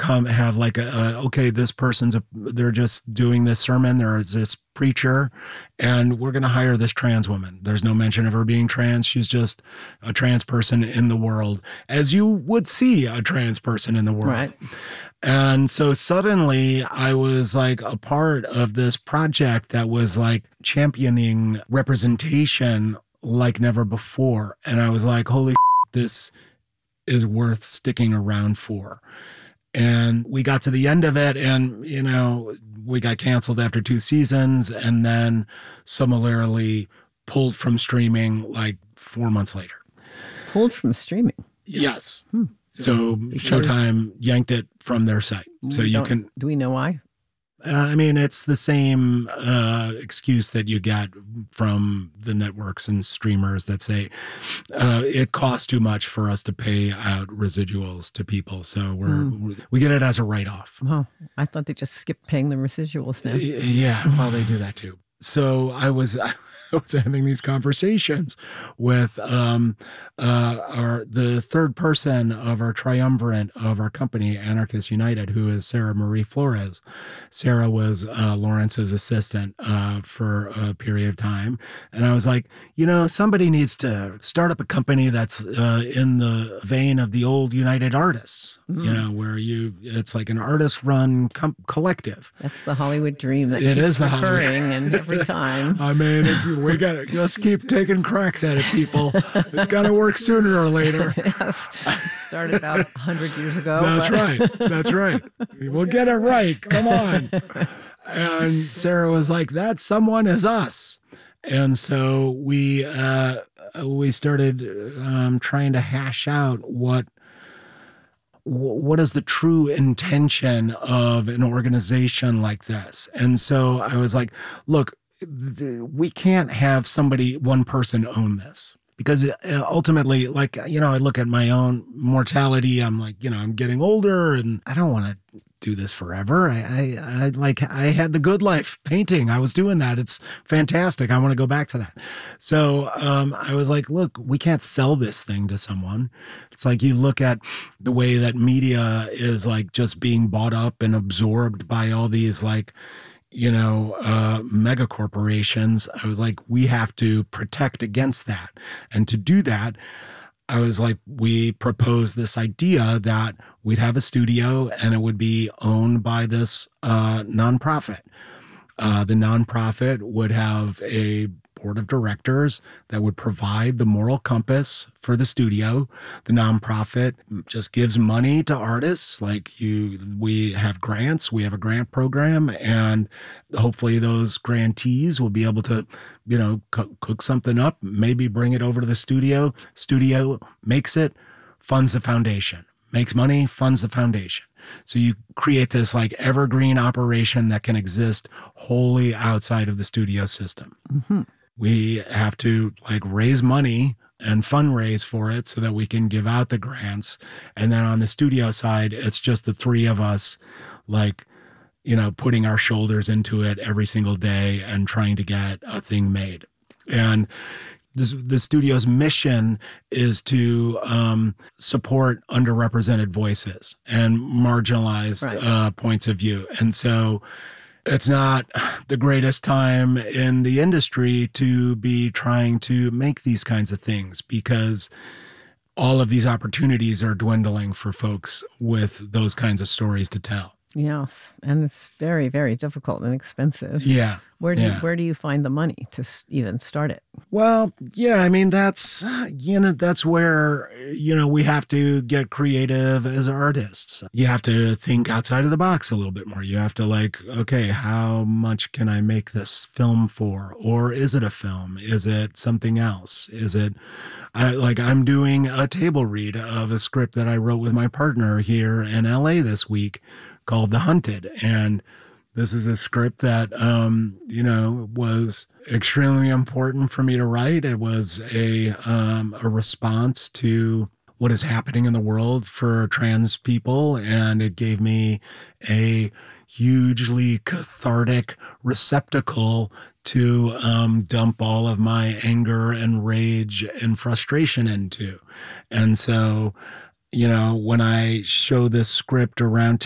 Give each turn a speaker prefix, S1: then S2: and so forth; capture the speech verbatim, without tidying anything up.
S1: come have like a, a okay, this person's a, they're just doing this sermon. There is this preacher, and we're going to hire this trans woman. There's no mention of her being trans. She's just a trans person in the world, as you would see a trans person in the world.
S2: Right.
S1: And so suddenly I was like a part of this project that was like championing representation like never before. And I was like, holy shit, this is worth sticking around for. And we got to the end of it, and, you know, we got canceled after two seasons, and then similarly pulled from streaming like four months later.
S2: Pulled from streaming?
S1: Yes.
S2: Hmm.
S1: So Showtime yanked it from their site. So you can...
S2: Do we know why?
S1: Uh, I mean, it's the same uh, excuse that you get from the networks and streamers that say uh, it costs too much for us to pay out residuals to people. So we're, mm. we get it as a write-off.
S2: Oh, I thought they just skipped paying the residuals now.
S1: Yeah, well, they do that too. So I was... I was having these conversations with um, uh, our the third person of our triumvirate of our company, Anarchist United, who is Sarah Marie Flores. Sarah was uh, Lawrence's assistant uh, for a period of time. And I was like, you know, somebody needs to start up a company that's uh, in the vein of the old United Artists, mm. you know, where you it's like an artist-run com- collective.
S2: That's the Hollywood dream that
S1: it
S2: keeps
S1: is the
S2: recurring
S1: Hollywood.
S2: And every time.
S1: I mean, it's we got to let's keep taking cracks at it, people. It's got to work sooner or later.
S2: Yes. Started about a hundred years ago.
S1: That's
S2: but...
S1: right. That's right. We'll get it right. Come on. And Sarah was like, that someone is us. And so we uh, we started um, trying to hash out what what is the true intention of an organization like this. And so I was like, look, we can't have somebody, one person own this, because ultimately, like, you know, I look at my own mortality. I'm like, you know, I'm getting older and I don't want to do this forever. I, I, I like, I had the good life painting. I was doing that. It's fantastic. I want to go back to that. So um, I was like, look, we can't sell this thing to someone. It's like you look at the way that media is like just being bought up and absorbed by all these like, you know, uh, mega corporations. I was like, we have to protect against that. And to do that, I was like, we proposed this idea that we'd have a studio and it would be owned by this uh, nonprofit. Uh, the nonprofit would have a board of directors that would provide the moral compass for the studio. The nonprofit just gives money to artists. Like you, we have grants, we have a grant program, and hopefully those grantees will be able to, you know, co- cook something up, maybe bring it over to the studio. Studio makes it, funds the foundation, makes money, funds the foundation. So you create this like evergreen operation that can exist wholly outside of the studio system. Mm-hmm. We have to like raise money and fundraise for it so that we can give out the grants. And then on the studio side, it's just the three of us, like, you know, putting our shoulders into it every single day and trying to get a thing made. And this, the studio's mission is to um, support underrepresented voices and marginalized right. uh, points of view. And so it's not the greatest time in the industry to be trying to make these kinds of things, because all of these opportunities are dwindling for folks with those kinds of stories to tell.
S2: Yes, and it's very, very difficult and expensive.
S1: Yeah.
S2: Where do
S1: yeah.
S2: you, where do you find the money to even start it?
S1: Well, yeah, I mean, that's, you know, that's where, you know, we have to get creative as artists. You have to think outside of the box a little bit more. You have to like, okay, how much can I make this film for? Or is it a film? Is it something else? Is it, I, like I'm doing a table read of a script that I wrote with my partner here in L A this week called The Hunted. And this is a script that, um, you know, was extremely important for me to write. It was a um, a response to what is happening in the world for trans people. And it gave me a hugely cathartic receptacle to um, dump all of my anger and rage and frustration into. And so, you know, when I show this script around